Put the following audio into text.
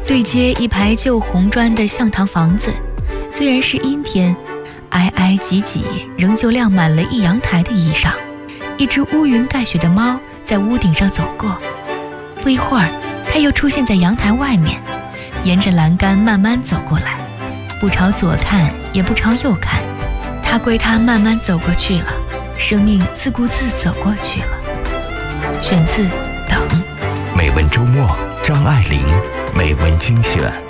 对街一排旧红砖的象堂房子，虽然是阴天，挨挨挤挤，仍旧晾满了一阳台的衣裳。一只乌云盖雪的猫在屋顶上走过，不一会儿，它又出现在阳台外面，沿着栏杆慢慢走过来，不朝左看，也不朝右看，它归它慢慢走过去了，生命自顾自走过去了。选自《等》。 美文周末，张爱玲美文精选。